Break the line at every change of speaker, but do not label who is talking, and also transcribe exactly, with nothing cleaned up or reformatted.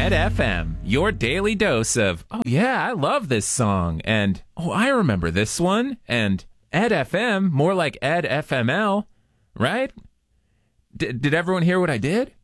Ed F M, your daily dose of, oh yeah, I love this song, and oh, I remember this one, and Ed F M, more like Ed F M L, right? D- did everyone hear what I did?